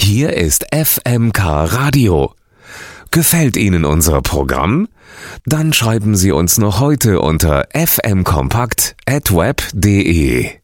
Hier ist FMK Radio. Gefällt Ihnen unser Programm? Dann schreiben Sie uns noch heute unter fmkompakt@web.de.